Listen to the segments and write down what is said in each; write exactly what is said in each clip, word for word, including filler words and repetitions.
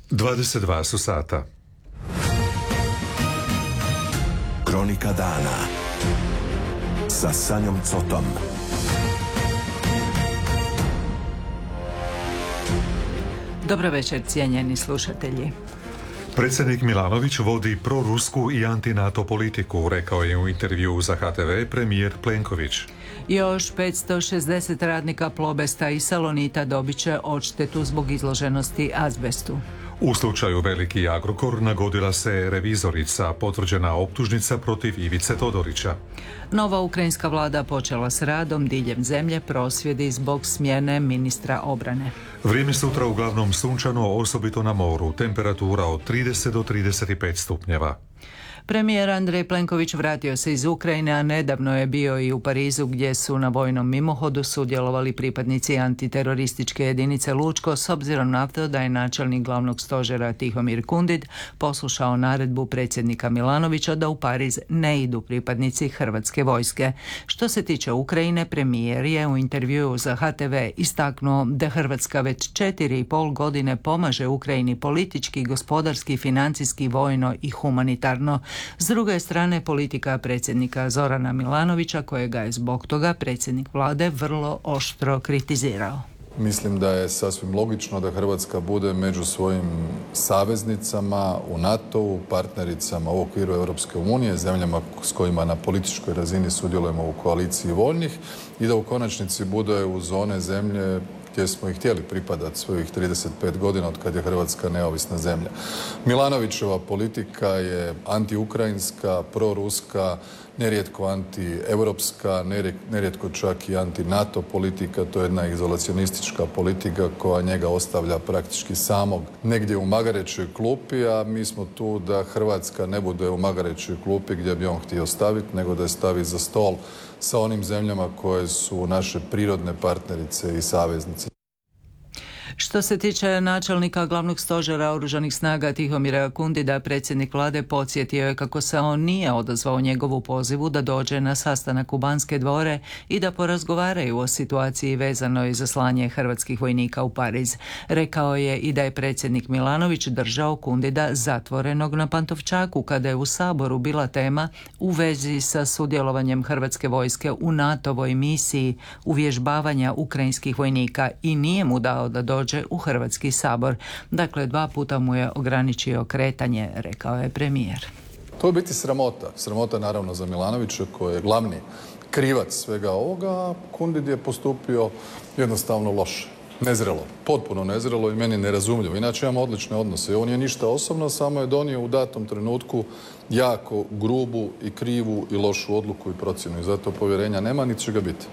dvadeset dva su sata. Kronika dana sa Sanjom Cotom. Dobro večer, cijenjeni slušatelji. Predsjednik Milanović vodi prorusku i anti-NATO politiku, rekao je u intervjuu za H T V premijer Plenković. Još petsto šezdeset radnika Plobesta i Salonita dobit će odštetu zbog izloženosti azbestu. U slučaju Veliki Agrokor nagodila se revizorica, potvrđena optužnica protiv Ivice Todorića. Nova ukrajinska vlada počela s radom, diljem zemlje prosvjedi zbog smjene ministra obrane. Vrijeme sutra uglavnom sunčano, osobito na moru, temperatura od trideset do trideset pet stupnjeva. Premijer Andrej Plenković vratio se iz Ukrajine, a nedavno je bio i u Parizu gdje su na vojnom mimohodu sudjelovali pripadnici antiterorističke jedinice Lučko, s obzirom na to da je načelnik glavnog stožera Tihomir Kundid poslušao naredbu predsjednika Milanovića da u Pariz ne idu pripadnici hrvatske vojske. Što se tiče Ukrajine, premijer je u intervjuu za H T V istaknuo da Hrvatska već četiri i pol godine pomaže Ukrajini politički, gospodarski, financijski, vojno i humanitarno. S druge strane, politika predsjednika Zorana Milanovića, kojega je zbog toga predsjednik vlade vrlo oštro kritizirao. Mislim da je sasvim logično da Hrvatska bude među svojim saveznicama u NATO-u, partnericama u okviru Europske unije, zemljama s kojima na političkoj razini sudjelujemo u koaliciji voljnih i da u konačnici bude uz one zemlje gdje smo i htjeli pripadati svojih trideset pet godina od kad je Hrvatska neovisna zemlja. Milanovićeva politika je antiukrajinska, proruska, nerijetko antievropska, nerijetko čak i anti-NATO politika. To je jedna izolacionistička politika koja njega ostavlja praktički samog negdje u magarećoj klupi, a mi smo tu da Hrvatska ne bude u magarećoj klupi gdje bi on htio staviti, nego da je stavi za stol sa onim zemljama koje su naše prirodne partnerice i saveznice. Što se tiče načelnika glavnog stožera oružanih snaga Tihomira Kundida, predsjednik vlade podsjetio je kako se on nije odazvao njegovu pozivu da dođe na sastanak u Banske dvore i da porazgovaraju o situaciji vezanoj za slanje hrvatskih vojnika u Pariz. Rekao je i da je predsjednik Milanović držao Kundida zatvorenog na Pantovčaku kada je u Saboru bila tema u vezi sa sudjelovanjem hrvatske vojske u NATO-voj misiji uvježbavanja ukrajinskih vojnika i nije mu dao da dođe u Hrvatski sabor. Dakle, dva puta mu je ograničio kretanje, rekao je premijer. To je biti sramota. Sramota naravno za Milanovića koji je glavni krivac svega ovoga, a Kundid je postupio jednostavno loše. Nezrelo, potpuno nezrelo i meni nerazumljivo. Inače imamo odlične odnose. Ovo nije ništa osobno, samo je donio u datom trenutku jako grubu i krivu i lošu odluku i procjenu. I zato povjerenja nema, niti će ga biti.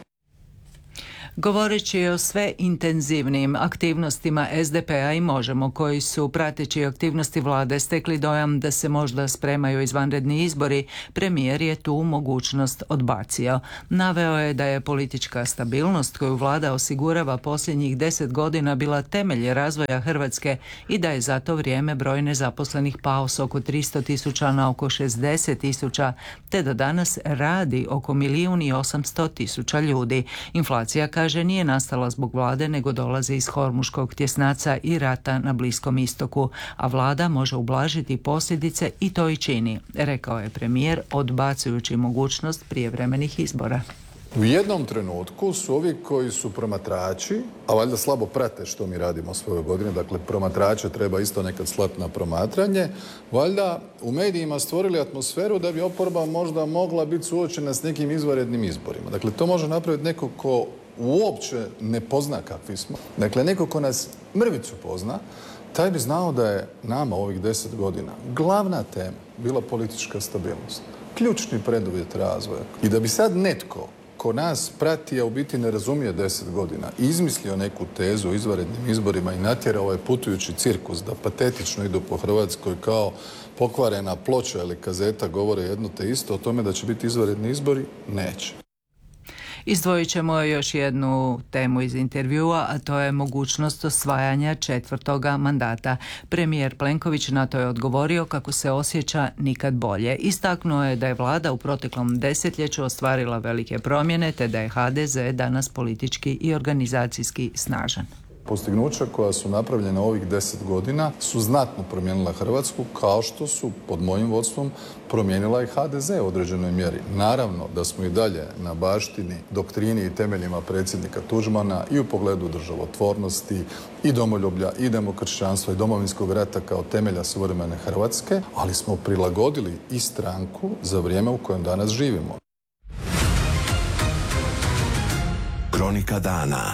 Govoreći o sve intenzivnijim aktivnostima S D P-a i Možemo, koji su prateći aktivnosti vlade stekli dojam da se možda spremaju izvanredni izbori, premijer je tu mogućnost odbacio. Naveo je da je politička stabilnost koju vlada osigurava posljednjih deset godina bila temelj razvoja Hrvatske i da je za to vrijeme broj nezaposlenih pao s oko tristo tisuća na oko šezdeset tisuća, te da danas radi oko milijun i osamsto tisuća ljudi. Inflacija, kaže, nije nastala zbog vlade, nego dolazi iz hormuškog tjesnaca i rata na Bliskom istoku, a vlada može ublažiti posljedice i to i čini, rekao je premijer, odbacujući mogućnost prijevremenih izbora. U jednom trenutku su ovi koji su promatrači, a valjda slabo prate što mi radimo svoje godine, dakle promatrače treba isto nekad slati na promatranje, valjda u medijima stvorili atmosferu da bi oporba možda mogla biti suočena s nekim izvanrednim izborima. Dakle, to može napraviti neko ko uopće ne pozna kakvi smo. Dakle, neko ko nas mrvicu pozna, taj bi znao da je nama ovih deset godina glavna tema bila politička stabilnost. Ključni preduvjet razvoja. I da bi sad netko ko nas prati, a u biti ne razumije deset godina, izmislio neku tezu o izvanrednim izborima i natjerao ovaj putujući cirkus da patetično idu po Hrvatskoj kao pokvarena ploča ili kazeta govore jedno te isto o tome da će biti izvanredni izbori, neće. Izdvojit ćemo još jednu temu iz intervjua, a to je mogućnost osvajanja četvrtoga mandata. Premijer Plenković na to je odgovorio kako se osjeća nikad bolje. Istaknuo je da je vlada u proteklom desetljeću ostvarila velike promjene, te da je H D Z danas politički i organizacijski snažan. Postignuća koja su napravljena ovih deset godina su znatno promijenila Hrvatsku, kao što su pod mojim vodstvom promijenila i ha de ze u određenoj mjeri. Naravno da smo i dalje na baštini, doktrini i temeljima predsjednika Tuđmana i u pogledu državotvornosti i domoljublja i demokršćanstva i Domovinskog rata kao temelja suvremene Hrvatske, ali smo prilagodili i stranku za vrijeme u kojem danas živimo. Kronika dana.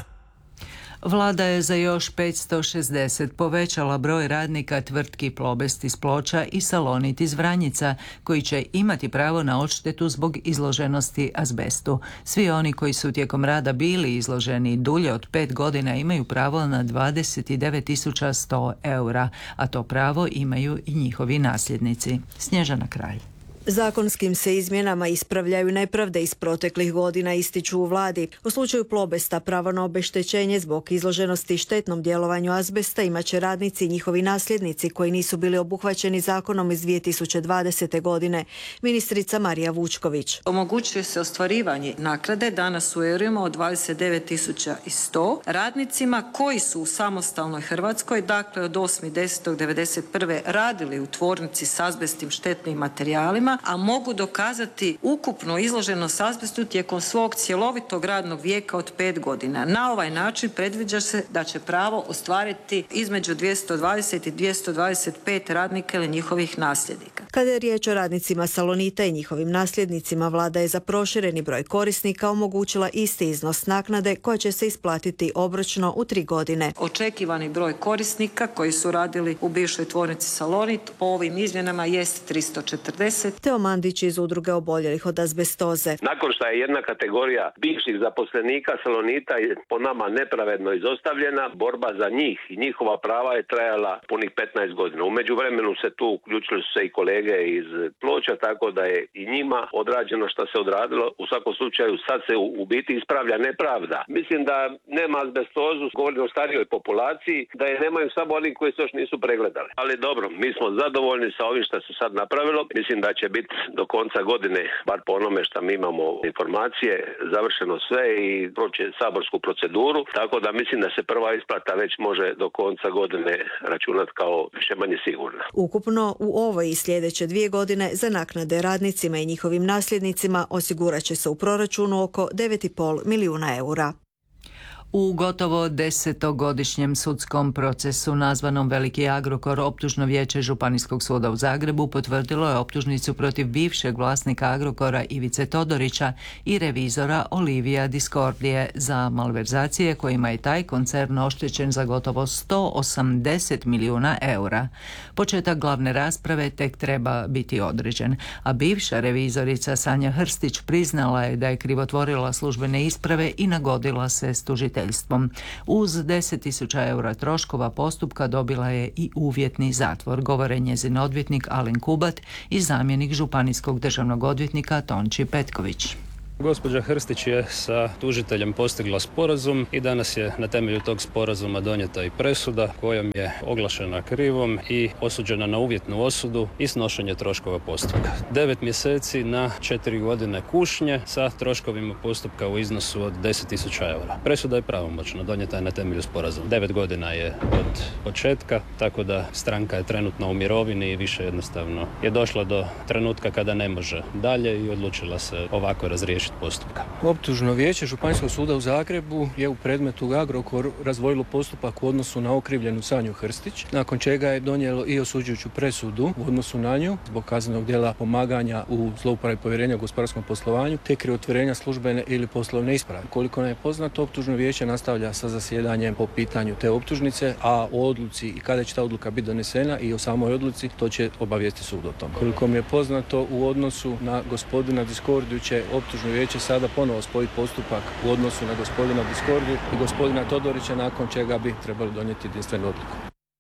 Vlada je za još petsto šezdeset povećala broj radnika tvrtki Plobest iz Ploča i Salonit iz Vranjica, koji će imati pravo na odštetu zbog izloženosti azbestu. Svi oni koji su tijekom rada bili izloženi dulje od pet godina imaju pravo na dvadeset devet tisuća sto eura, a to pravo imaju i njihovi nasljednici. Snježana Kralj. Zakonskim se izmjenama ispravljaju nepravde iz proteklih godina, ističu u vladi. U slučaju Plobesta pravo na obeštećenje zbog izloženosti štetnom djelovanju azbesta imat će radnici i njihovi nasljednici koji nisu bili obuhvaćeni zakonom iz dvije tisuće dvadesete. godine. Ministrica Marija Vučković. Omogućuje se ostvarivanje naknade danas u eurima od dvadeset devet tisuća sto radnicima koji su u samostalnoj Hrvatskoj, dakle od osmog desetog devedeset prve radili u tvornici s azbestnim štetnim materijalima, a mogu dokazati ukupnu izloženost azbestu tijekom svog cjelovitog radnog vijeka od pet godina. Na ovaj način predviđa se da će pravo ostvariti između dvjesto dvadeset i dvjesto dvadeset pet radnika ili njihovih nasljednika. Kada je riječ o radnicima Salonita i njihovim nasljednicima, vlada je za prošireni broj korisnika omogućila isti iznos naknade koja će se isplatiti obročno u tri godine. Očekivani broj korisnika koji su radili u bivšoj tvornici Salonit po ovim izmjenama jest tristo četrdeset. Teo Mandić iz udruge oboljelih od azbestoze. Nakon što je jedna kategorija bivših zaposlenika Salonita po nama nepravedno izostavljena, borba za njih i njihova prava je trajala punih petnaest godina. U međuvremenu se tu uključili su se i kolege iz Ploča, tako da je i njima odrađeno što se odradilo. U svakom slučaju sad se u biti ispravlja nepravda. Mislim da nema azbestozu, govorim o starijoj populaciji, da je nemaju samo oni koji se još nisu pregledali. Ali dobro, mi smo zadovoljni sa ovim što se sad napravilo. Mislim da će biti do konca godine, bar po onome što mi imamo informacije, završeno sve i proći saborsku proceduru, tako da mislim da se prva isplata već može do konca godine računati kao više manje sigurna. Ukupno u ovoj i sljedeće dvije godine za naknade radnicima i njihovim nasljednicima osigurat će se u proračunu oko devet i pol milijuna eura. U gotovo desetogodišnjem sudskom procesu nazvanom Veliki Agrokor, optužno vijeće Županijskog suda u Zagrebu potvrdilo je optužnicu protiv bivšeg vlasnika Agrokora Ivice Todorića i revizora Olivija Discordije za malverzacije kojima je taj koncern oštećen za gotovo sto osamdeset milijuna eura. Početak glavne rasprave tek treba biti određen, a bivša revizorica Sanja Hrstić priznala je da je krivotvorila službene isprave i nagodila se s tužiteljstvom. Uz deset tisuća eura troškova postupka dobila je i uvjetni zatvor, govore njezin odvjetnik Alen Kubat i zamjenik županijskog državnog odvjetnika Tonči Petković. Gospođa Hrstić je sa tužiteljem postigla sporazum i danas je na temelju tog sporazuma donijeta i presuda kojom je oglašena krivom i osuđena na uvjetnu osudu i snošenje troškova postupka. Devet mjeseci na četiri godine kušnje sa troškovima postupka u iznosu od deset tisuća eura. Presuda je pravomoćna, donijeta je na temelju sporazuma. Devet godina je od početka, tako da stranka je trenutno u mirovini i više jednostavno je došla do trenutka kada ne može dalje i odlučila se ovako razriješiti postupka. Optužno vijeće Županijskog suda u Zagrebu je u predmetu Agrokor razdvojilo postupak u odnosu na okrivljenu Sanju Hrstić, nakon čega je donijelo i osuđujuću presudu u odnosu na nju zbog kaznenog djela pomaganja u zlouporabi povjerenja u gospodarskom poslovanju te krivotvorenja službene ili poslovne isprave. Koliko nam je poznato, optužno vijeće nastavlja sa zasjedanjem po pitanju te optužnice, a o odluci i kada će ta odluka biti donesena i o samoj odluci to će obavijesti sud o tome. Koliko mi je poznato, u odnosu na gospodina Discordiju će optužno vijeće sada ponovo spojiti postupak u odnosu na gospodina Discordiju i gospodina Todorića, nakon čega bi trebali donijeti jedinstvenu odluku.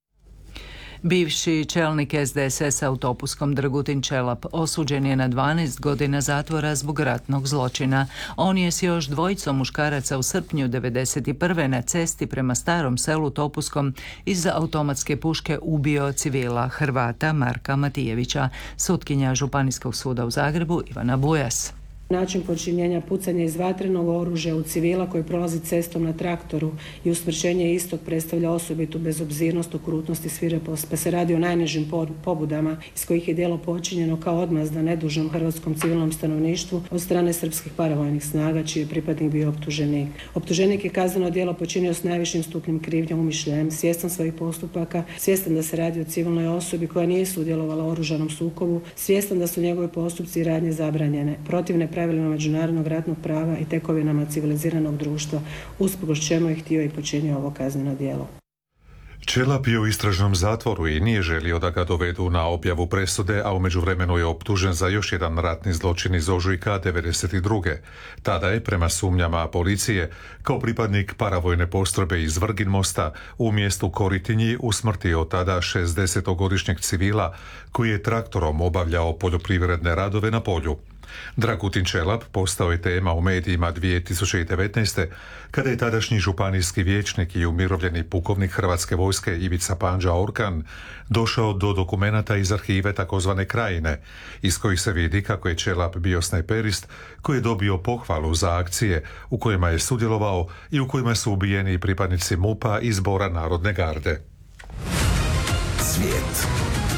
Bivši čelnik es de es es-a u Topuskom Dragutin Čelap osuđen je na dvanaest godina zatvora zbog ratnog zločina. On je s još dvojicom muškaraca u srpnju devedeset prve na cesti prema Starom Selu Topuskom iz automatske puške ubio civila Hrvata Marka Matijevića. Sutkinja Županijskog suda u Zagrebu Ivana Bujas. Način počinjenja pucanja iz vatrenog oružja u civila koji prolazi cestom na traktoru i usmrćenje istog predstavlja osobitu bezobzirnost, okrutnost i svirepost, pa se radi o najnižim pobudama iz kojih je djelo počinjeno kao odmazda nedužnom hrvatskom civilnom stanovništvu od strane srpskih paravojnih snaga, čiji je pripadnik bio optuženik. Optuženik je kazneno djelo počinio s najvišim stupnjem krivnje, umišljajem, svjestan svojih postupaka, svjestan da se radi o civilnoj osobi koja nije sudjelovala u oružanom sukobu, svjestan da su njegovi postupci i radnje zabranjene, protivne pravilima međunarodnog ratnog prava i tekovinama civiliziranog društva, usprkos čemu je htio i počinio ovo kazneno djelo. Čelap je u istražnom zatvoru i nije želio da ga dovedu na objavu presude, a u međuvremenu je optužen za još jedan ratni zločin iz ožujka devedeset druge. Tada je, prema sumnjama policije, kao pripadnik paravojne postrojbe iz Vrginmosta u mjestu Koritinji usmrtio tada šezdesetogodišnjeg civila koji je traktorom obavljao poljoprivredne radove na polju. Dragutin Čelap postao je tema u medijima dvije tisuće devetnaeste. kada je tadašnji županijski vijećnik i umirovljeni pukovnik Hrvatske vojske Ivica Panđa Orkan došao do dokumenata iz arhive takozvane Krajine, iz kojih se vidi kako je Čelap bio snajperist koji je dobio pohvalu za akcije u kojima je sudjelovao i u kojima su ubijeni pripadnici MUP-a i Zbora Narodne garde. Svijet.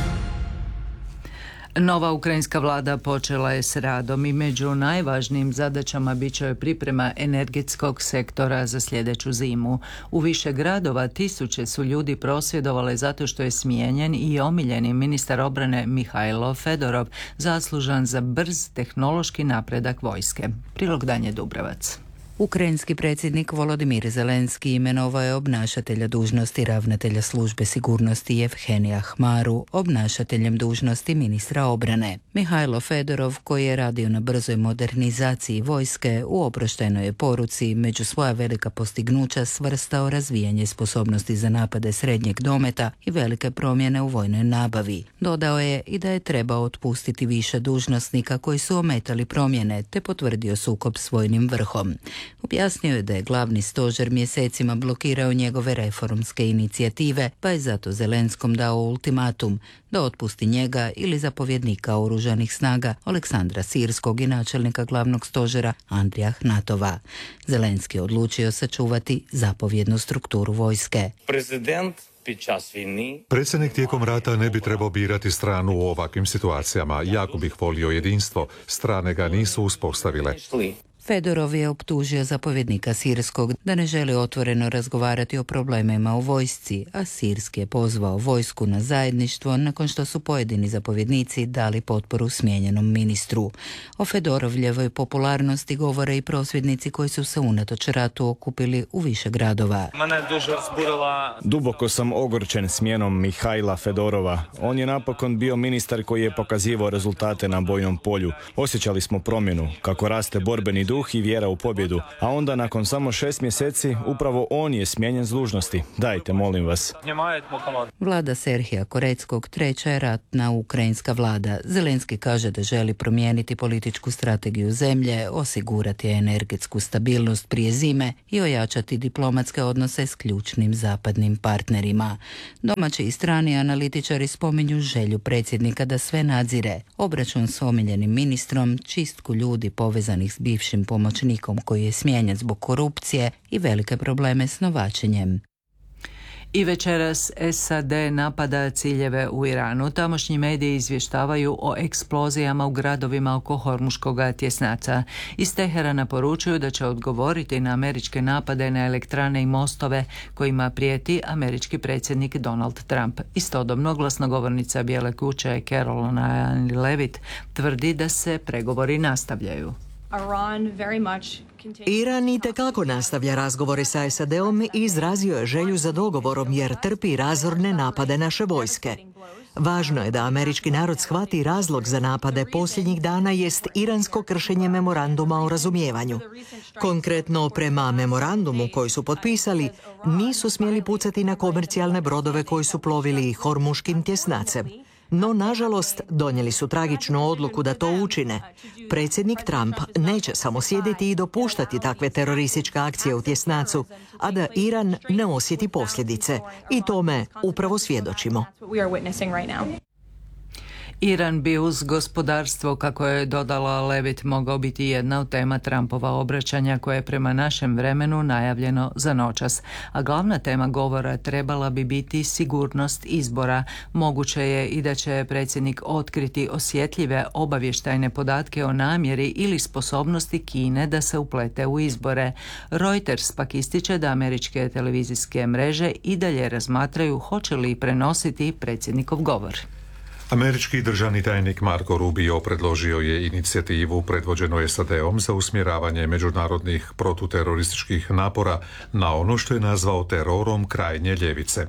Nova ukrajinska vlada počela je s radom i među najvažnijim zadaćama bit će priprema energetskog sektora za sljedeću zimu. U više gradova tisuće su ljudi prosvjedovale zato što je smijenjen i omiljeni ministar obrane Mihajlo Fedorov, zaslužan za brz tehnološki napredak vojske. Prilog Danje Dubrovac. Ukrajinski predsjednik Volodimir Zelenski imenovao je obnašatelja dužnosti ravnatelja službe sigurnosti Jevhenija Hmaru obnašateljem dužnosti ministra obrane. Mihajlo Fedorov, koji je radio na brzoj modernizaciji vojske, u oproštajnoj je poruci među svoja velika postignuća svrstao razvijanje sposobnosti za napade srednjeg dometa i velike promjene u vojnoj nabavi. Dodao je i da je trebao otpustiti više dužnosnika koji su ometali promjene, te potvrdio sukob s vojnim vrhom. Objasnio je da je glavni stožer mjesecima blokirao njegove reformske inicijative, pa je zato Zelenskom dao ultimatum da otpusti njega ili zapovjednika oružanih snaga Aleksandra Sirskog i načelnika glavnog stožera Andrija Hnatova. Zelenski je odlučio sačuvati zapovjednu strukturu vojske. Prezident Predsjednik tijekom rata ne bi trebao birati stranu u ovakvim situacijama. Jako bih volio jedinstvo. Strane ga nisu uspostavile. Fedorov je optužio zapovjednika Sirskog da ne želi otvoreno razgovarati o problemima u vojsci, a Sirski je pozvao vojsku na zajedništvo nakon što su pojedini zapovjednici dali potporu smijenjenom ministru. O Fedorovljevoj popularnosti govore i prosvjednici koji su se unatoč ratu okupili u više gradova. Duboko sam ogorčen smjenom Mihajla Fedorova. On je napokon bio ministar koji je pokazivao rezultate na bojnom polju. Osjećali smo promjenu, kako raste borbeni duh i vjera u pobjedu, a onda nakon samo šest mjeseci upravo on je smijenjen s dužnosti. Dajte, molim vas. Vlada Serhija Koreckog treća je ratna ukrajinska vlada. Zelenski kaže da želi promijeniti političku strategiju zemlje, osigurati energetsku stabilnost prije zime i ojačati diplomatske odnose s ključnim zapadnim partnerima. Domaći i strani analitičari spominju želju predsjednika da sve nadzire, obračun s omiljenim ministrom, čistku ljudi povezanih s bivšim pomoćnikom koji je smijenjen zbog korupcije i velike probleme s novačenjem. I večeras S A D napada ciljeve u Iranu. Tamošnji mediji izvještavaju o eksplozijama u gradovima oko Hormuškoga tjesnaca. Iz Teherana poručuju da će odgovoriti na američke napade na elektrane i mostove kojima prijeti američki predsjednik Donald Trump. Istodobno glasnogovornica Bijele kuće Carolina Levitt tvrdi da se pregovori nastavljaju. Iran itekako nastavlja razgovore sa S A D-om i izrazio je želju za dogovorom jer trpi razorne napade naše vojske. Važno je da američki narod shvati razlog za napade posljednjih dana jest iransko kršenje memoranduma o razumijevanju. Konkretno, prema memorandumu koji su potpisali, nisu smjeli pucati na komercijalne brodove koji su plovili Hormuškim tjesnacem. No, nažalost, donijeli su tragičnu odluku da to učine. Predsjednik Trump neće samo sjediti i dopuštati takve terorističke akcije u tjesnacu, a da Iran ne osjeti posljedice. I tome upravo svjedočimo. Iran bi uz gospodarstvo, kako je dodala Levitt, mogao biti jedna od tema Trumpova obraćanja koje je prema našem vremenu najavljeno za noćas. A glavna tema govora trebala bi biti sigurnost izbora. Moguće je i da će predsjednik otkriti osjetljive obavještajne podatke o namjeri ili sposobnosti Kine da se uplete u izbore. Reuters pak ističe da američke televizijske mreže i dalje razmatraju hoće li prenositi predsjednikov govor. Američki državni tajnik Marco Rubio predložio je inicijativu predvođenu S A D-om za usmjeravanje međunarodnih protuterorističkih napora na ono što je nazvao terorom krajnje ljevice.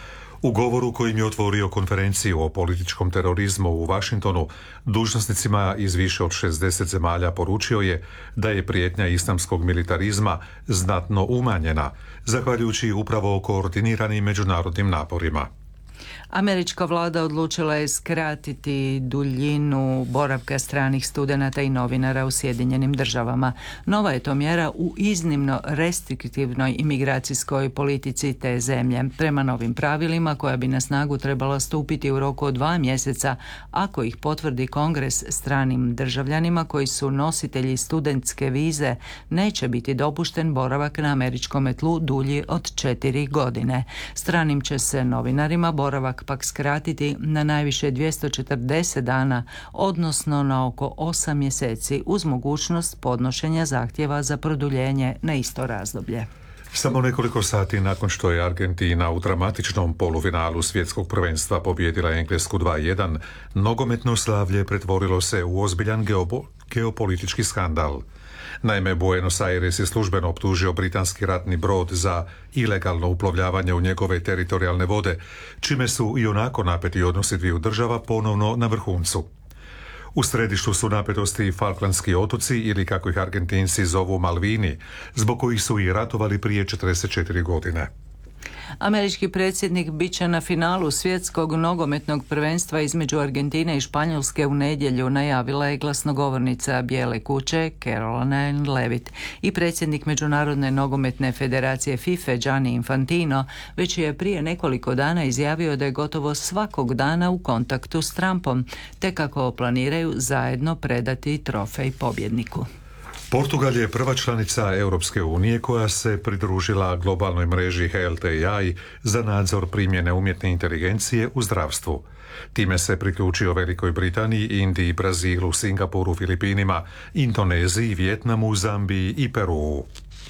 U govoru kojim je otvorio konferenciju o političkom terorizmu u Washingtonu, dužnosnicima iz više od šezdeset zemalja poručio je da je prijetnja islamskog militarizma znatno umanjena, zahvaljujući upravo koordiniranim međunarodnim naporima. Američka vlada odlučila je skratiti duljinu boravka stranih studenata i novinara u Sjedinjenim državama. Nova je to mjera u iznimno restriktivnoj imigracijskoj politici te zemlje. Prema novim pravilima, koja bi na snagu trebala stupiti u roku od dva mjeseca, ako ih potvrdi Kongres, stranim državljanima koji su nositelji studentske vize, neće biti dopušten boravak na američkom tlu dulji od četiri godine. Stranim će se novinarima boravak pak skratiti na najviše dvjesto četrdeset dana, odnosno na oko osam mjeseci, uz mogućnost podnošenja zahtjeva za produljenje na isto razdoblje. Samo nekoliko sati nakon što je Argentina u dramatičnom polufinalu svjetskog prvenstva pobijedila Englesku dva jedan, nogometno slavlje pretvorilo se u ozbiljan geopo- geopolitički skandal. Naime, Buenos Aires je službeno optužio britanski ratni brod za ilegalno uplovljavanje u njegove teritorijalne vode, čime su i onako napeti odnosi dviju država ponovno na vrhuncu. U središtu su napetosti Falklandski otoci ili kako ih Argentinci zovu Malvini, zbog kojih su i ratovali prije četrdeset četiri godine. Američki predsjednik bit će na finalu svjetskog nogometnog prvenstva između Argentine i Španjolske u nedjelju, najavila je glasnogovornica Bijele kuće Caroline Levitt. I predsjednik Međunarodne nogometne federacije FIFA Gianni Infantino već je prije nekoliko dana izjavio da je gotovo svakog dana u kontaktu s Trumpom, te kako planiraju zajedno predati trofej pobjedniku. Portugal je prva članica Europske unije koja se pridružila globalnoj mreži H L T I za nadzor primjene umjetne inteligencije u zdravstvu. Time se priključio Velikoj Britaniji, Indiji, Brazilu, Singapuru, Filipinima, Indoneziji, Vijetnamu, Zambiji i Peruu.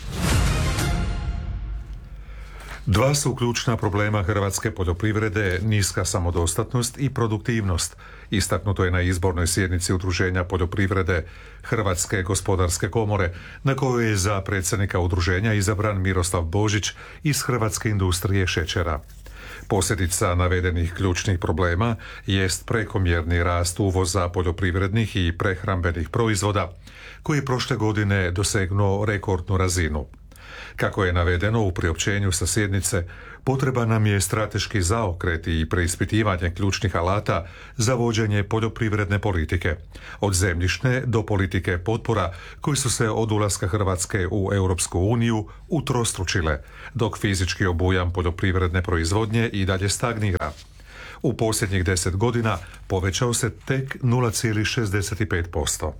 Dva su ključna problema hrvatske poljoprivrede, niska samodostatnost i produktivnost. Istaknuto je na izbornoj sjednici Udruženja poljoprivrede Hrvatske gospodarske komore, na kojoj je za predsjednika udruženja izabran Miroslav Božić iz Hrvatske industrije šećera. Posljedica navedenih ključnih problema jest prekomjerni rast uvoza poljoprivrednih i prehrambenih proizvoda, koji je prošle godine dosegnuo rekordnu razinu. Kako je navedeno u priopćenju sa sjednice, potreba nam je strateški zaokret i preispitivanje ključnih alata za vođenje poljoprivredne politike, od zemljišne do politike potpora koji su se od ulaska Hrvatske u Europsku uniju utrostručile, dok fizički obujam poljoprivredne proizvodnje i dalje stagnira. U posljednjih deset godina povećao se tek nula zarez šezdeset pet posto.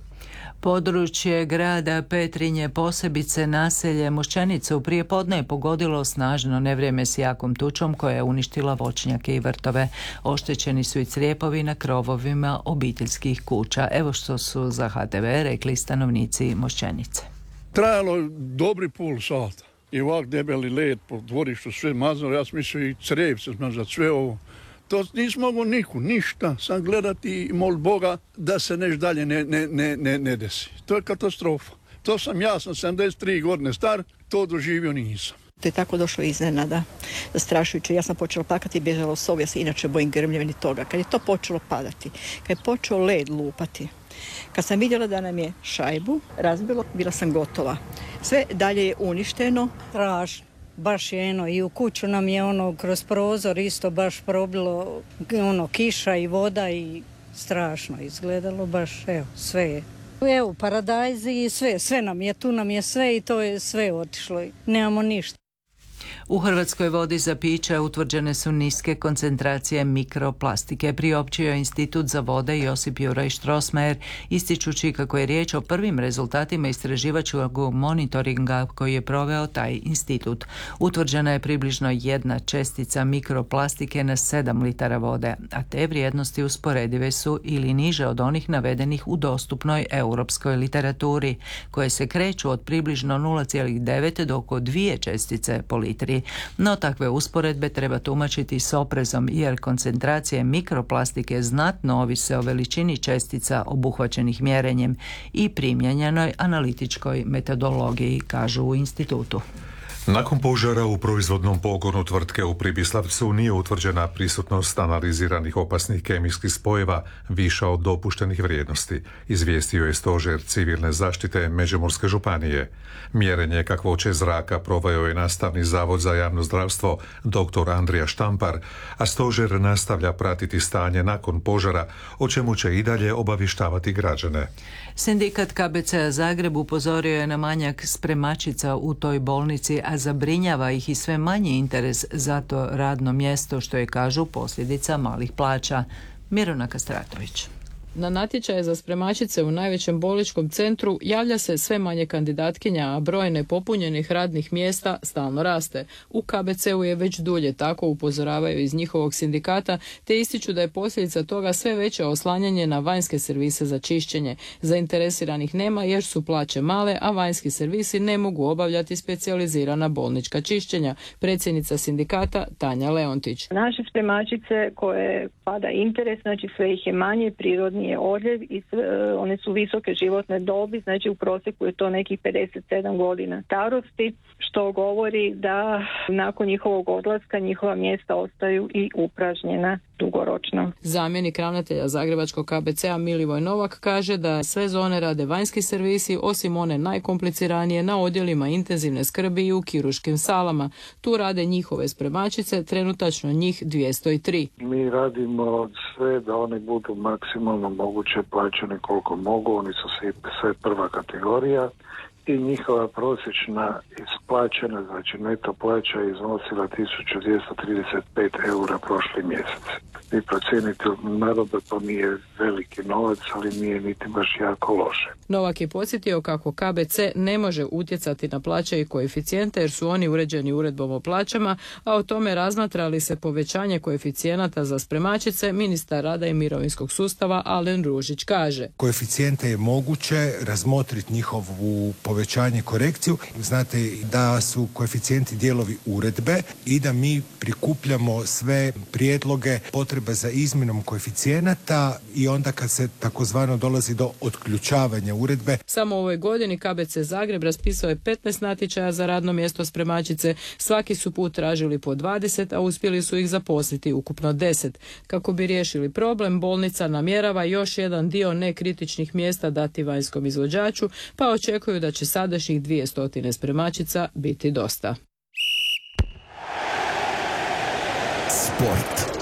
Područje grada Petrinje, posebice naselje Mošćenicu, prije podne je pogodilo snažno nevrijeme s jakom tučom koja je uništila voćnjake i vrtove. Oštećeni su i crijepovi na krovovima obiteljskih kuća. Evo što su za H T V rekli stanovnici Mošćenice. Trajalo je dobri pol sata. I ovak debeli led po dvorištu, sve mazno, ja sam mislio i crijev se zmazat, sve ovo. To nisam mogu niku, ništa, sam gledati i mol Boga da se neš dalje ne, ne, ne, ne, ne desi. To je katastrofa. To sam, ja sam sedamdeset tri godine star, to doživio nisam. To je tako došlo iznenada, zastrašujuće. Ja sam počela plakati i bježala u sobu, ja se inače bojim grmljevini toga. Kad je to počelo padati, kad je počeo led lupati, kad sam vidjela da nam je šajbu razbilo, bila sam gotova. Sve dalje je uništeno. Strašno. Baš je eno, i u kuću nam je ono kroz prozor isto baš probilo ono kiša i voda i strašno izgledalo, baš evo sve je. Evo paradajzi i sve, sve nam je, tu nam je sve i to je sve otišlo, nemamo ništa. U hrvatskoj vodi za piće utvrđene su niske koncentracije mikroplastike, priopćio je Institut za vode Josip Juraj Strossmayer, ističući kako je riječ o prvim rezultatima istraživačkog monitoringa koji je proveo taj institut. Utvrđena je približno jedna čestica mikroplastike na sedam litara vode, a te vrijednosti usporedive su ili niže od onih navedenih u dostupnoj europskoj literaturi, koje se kreću od približno nula zarez devet do oko dvije čestice po litri. No takve usporedbe treba tumačiti s oprezom jer koncentracije mikroplastike znatno ovise o veličini čestica obuhvaćenih mjerenjem i primjenjenoj analitičkoj metodologiji, kažu u institutu. Nakon požara u proizvodnom pogonu tvrtke u Pribislavcu nije utvrđena prisutnost analiziranih opasnih kemijskih spojeva viša od dopuštenih vrijednosti, izvijestio je Stožer civilne zaštite Međimurske županije. Mjerenje kakvoće zraka proveo je Nastavni zavod za javno zdravstvo dr. Andrija Štampar, a Stožer nastavlja pratiti stanje nakon požara, o čemu će i dalje obavještavati građane. Sindikat K B C-a Zagreb upozorio je na manjak spremačica u toj bolnici, a zabrinjava ih i sve manji interes za to radno mjesto, što je, kažu, posljedica malih plaća. Mirona Kastratović. Na natječaje za spremačice u najvećem bolničkom centru javlja se sve manje kandidatkinja, a broj nepopunjenih radnih mjesta stalno raste. U K B C-u je već dulje, tako upozoravaju iz njihovog sindikata, te ističu da je posljedica toga sve veće oslanjanje na vanjske servise za čišćenje. Zainteresiranih nema jer su plaće male, a vanjski servisi ne mogu obavljati specijalizirana bolnička čišćenja. Predsjednica sindikata Tanja Leontić. Naše spremačice koje pada interes, znači sve ih je manje, prirodni je odljev i sve, one su visoke životne dobi, znači u prosjeku je to nekih pedeset sedam godina starosti, što govori da nakon njihovog odlaska njihova mjesta ostaju i upražnjena dugoročno. Zamjenik ravnatelja Zagrebačkog K B C-a Milivoj Novak kaže da sve zone rade vanjski servisi, osim one najkompliciranije na odjelima intenzivne skrbi i u kirurškim salama. Tu rade njihove spremačice, trenutačno njih dvjesto tri. Mi radimo sve da oni budu maksimalno moguće plaćeni koliko mogu, oni su svi, sve prva kategorija i njihova prosječna isplaćena, znači neto plaća iznosila tisuću dvjesto trideset pet eura prošli mjesec. Vi procijenite, naravno da to nije veliki novac, ali nije niti baš jako loše. Novak je podsjetio kako K B C ne može utjecati na plaće i koeficijente jer su oni uređeni uredbom o plaćama, a o tome razmatra li se povećanje koeficijenata za spremačice, ministar rada i mirovinskog sustava Alen Ružić kaže. Koeficijente je moguće razmotriti njihovu povećanje, korekciju. Znate da su koeficijenti dijelovi uredbe i da mi prikupljamo sve prijedloge, potrebe za izmjenom koeficijenata i onda kad se takozvano dolazi do otključavanja uredbe. Samo u ovoj godini K B C Zagreb raspisao je petnaest natječaja za radno mjesto spremačice. Svaki su put tražili po dvadeset, a uspjeli su ih zaposliti ukupno deset. Kako bi riješili problem, bolnica namjerava još jedan dio nekritičnih mjesta dati vanjskom izvođaču, pa očekuju da će sadašnjih dvjesto spremačica biti dosta. Sport.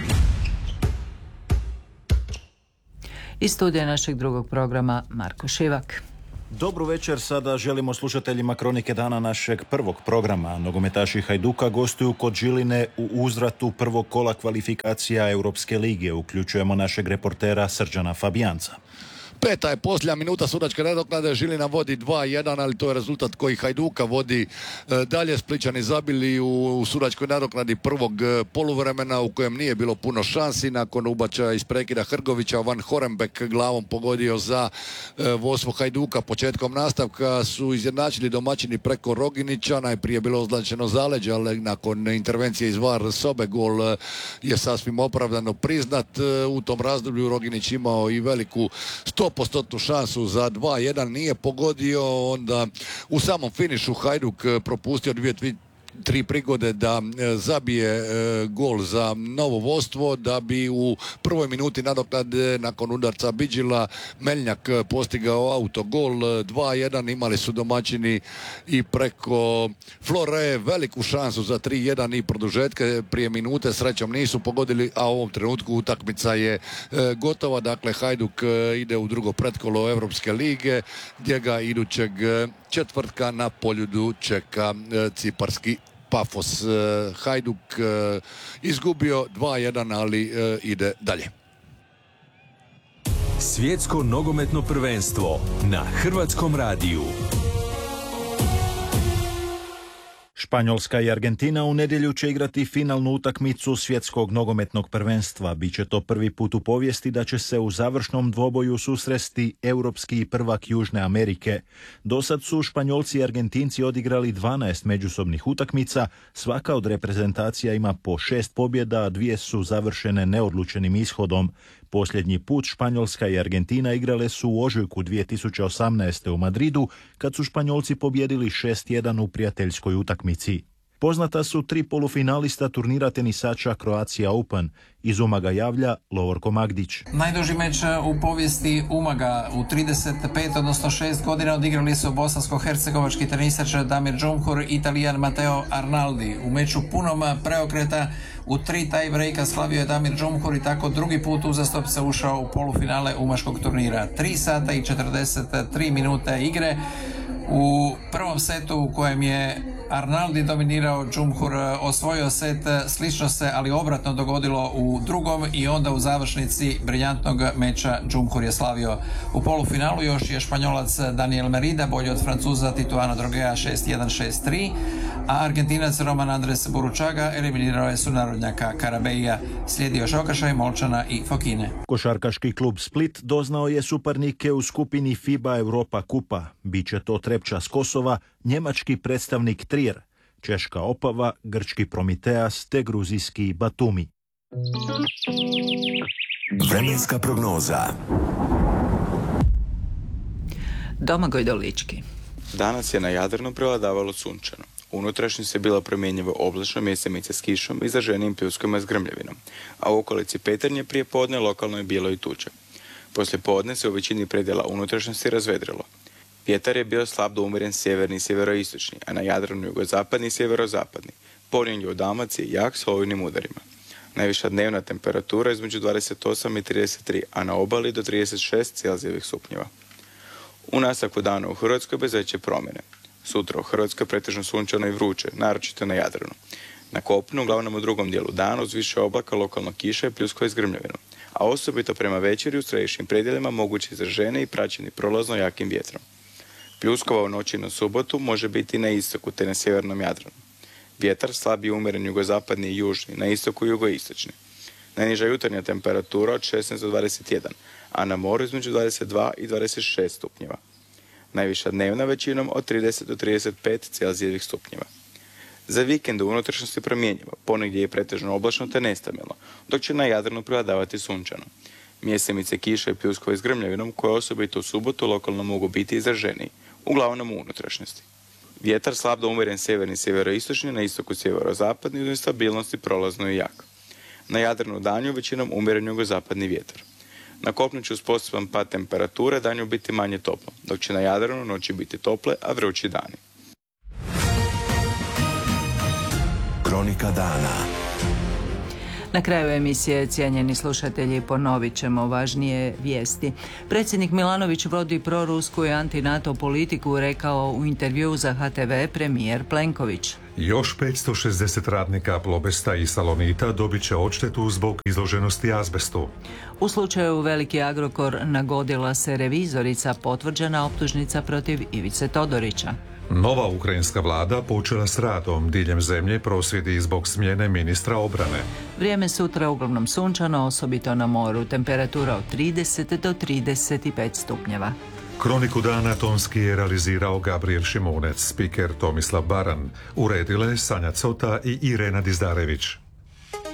Iz studija našeg drugog programa Marko Šivak. Dobru večer, sada želimo slušateljima Kronike dana našeg prvog programa. Nogometaši Hajduka gostuju kod Žiline u uzvratu prvog kola kvalifikacija Europske lige. Uključujemo našeg reportera Srđana Fabijanca. Peta je posljednja minuta sudačke nadoknade, Žilina vodi dva jedan, ali to je rezultat koji Hajduka vodi e, dalje. Splićani zabili u, u sudačkoj nadoknadi prvog e, poluvremena u kojem nije bilo puno šansi. Nakon ubačaja iz prekida Hrgovića, Van Horenbeck glavom pogodio za e, vodstvo Hajduka. Početkom nastavka su izjednačili domaćini preko Roginića, najprije bilo označeno zaleđe, ali nakon intervencije iz V A R sobe gol e, je sasvim opravdano priznat. E, u tom razdoblju Roginić imao i veliku sto posto šansu za dva jedan, nije pogodio, onda u samom finišu Hajduk propustio dvije tri prigode da e, zabije e, gol za novo vodstvo, da bi u prvoj minuti nadoknade nakon udarca Bidžila Meljnjak postigao autogol dva jedan. Imali su domaćini i preko Flore veliku šansu za tri jedan i produžetke prije minute, srećom nisu pogodili, a u ovom trenutku utakmica je e, gotova. Dakle, Hajduk e, ide u drugo pretkolo Europske lige, gdje ga idućeg e, četvrtka na Poljudu čeka e, ciparski Pafos. Hajduk izgubio dva jedan, ali ide dalje. Svjetsko nogometno prvenstvo na Hrvatskom radiju. Španjolska i Argentina u nedjelju će igrati finalnu utakmicu svjetskog nogometnog prvenstva. Biće to prvi put u povijesti da će se u završnom dvoboju susresti europski prvak Južne Amerike. Dosad su Španjolci i Argentinci odigrali dvanaest međusobnih utakmica, svaka od reprezentacija ima po šest pobjeda, a dvije su završene neodlučenim ishodom. Posljednji put Španjolska i Argentina igrale su u ožujku dvije tisuće osamnaeste. u Madridu, kad su Španjolci pobjedili šest jedan u prijateljskoj utakmici. Poznata su tri polufinalista turnira tenisača Croatia Open. Iz Umaga javlja Lovorko Magdić. Najduži meč u povijesti Umaga u trideset pet, odnosno šest godina odigrali su bosansko-hercegovački tenisač Damir Džumhur i Italijan Matteo Arnaldi. U meču punom preokreta u tri tie breaka slavio je Damir Džumhur i tako drugi put uzastopce se ušao u polufinale umaškog turnira. tri sata i četrdeset tri minute igre. U prvom setu u kojem je Arnaldi dominirao, Džumhur osvojio set, slično se ali obratno dogodilo u drugom i onda u završnici briljantnog meča Džumhur je slavio. U polufinalu još je Španjolac Daniel Merida bolji od Francuza Tituana Drogea šest jedan šest tri, a Argentinac Roman Andres Buručaga eliminirao je sunarodnjaka Karabeija. Slijedi još okršaj Molčana i Fokine. Košarkaški klub Split doznao je suparnike u skupini FIBA Europa Kupa. Biće to Trepča s Kosova, njemački predstavnik Trier, češka Opava, grčki Promiteas te gruzijski Batumi. Vremenska prognoza. Domagoj Dolički. Danas je na Jadranu prevladavalo sunčano. Unutrašnjost je bila promjenjivo oblačno, mjesemice s kišom i zaženim pljuskovima s grmljavinom, a u okolici Petrinje prije podne lokalno je bilo i tuče. Poslije podne se u većini predjela unutrašnjosti razvedrilo. Vjetar je bio slab do umjeren sjeverni i sjeveroistočni, a na Jadranu jugozapadni i sjeverozapadni. Ponjen je u Dalmaciji jak s olujnim udarima. Najviša dnevna temperatura između dvadeset osam i trideset tri, a na obali do trideset šest celzijevih stupnjeva. U nastavku dana u Hrvatskoj bez veće promjene. Sutra u Hrvatskoj pretežno sunčano i vruće, naročito na Jadranu. Na kopnu, uglavnom u drugom dijelu dana, uz više oblaka, lokalno kiša i pljuskova s grmljavinom, a osobito prema večeri u središnjim predjelima moguće izražene i praćeni prolazno jakim vjetrom. Pljuskova u noći na subotu može biti na istoku te na sjevernom Jadranu. Vjetar slab i umjeren jugozapadni i južni, na istoku i jugoistočni. Najniža jutarnja temperatura od šesnaest do dvadeset jedan, a na moru između dvadeset dva i dvadeset šest stupnjeva. Najviša dnevna većinom od trideset do trideset pet celzijevih stupnjeva. Za vikend u unutrašnjosti promjenjivo, ponegdje je pretežno oblačno te nestabilno, dok će na Jadranu prevladavati sunčano. Mjesemice kiša i pljuskova s grmljavinom koje osobito u subotu lokalno mogu biti izraženiji, uglavnom u unutrašnjosti. Vjetar slab do umjeren sjeverni i sjeveroistočni, na istoku sjeverozapadni uz nestabilnosti prolazno i jak. Na Jadranu danju većinom umjeren jugozapadni vjetar. Na kopnu će uz poseban pad temperature danju biti manje toplo, dok će na Jadranu noći biti tople, a vrući dani. Kronika dana. Na kraju emisije, cijenjeni slušatelji, ponovit ćemo važnije vijesti. Predsjednik Milanović vodi prorusku i anti-NATO politiku, rekao u intervju za H T V premijer Plenković. Još petsto šezdeset radnika Plobesta i Salonita dobit će odštetu zbog izloženosti azbestu. U slučaju Veliki Agrokor nagodila se revizorica, potvrđena optužnica protiv Ivice Todorića. Nova ukrajinska vlada počela s radom, diljem zemlje prosvjedi zbog smjene ministra obrane. Vrijeme sutra uglavnom sunčano, osobito na moru, temperatura od trideset do trideset pet stupnjeva. Kroniku dana tonski je realizirao Gabriel Šimunec, spiker Tomislav Baran, uredile Sanja Cota i Irena Dizdarević.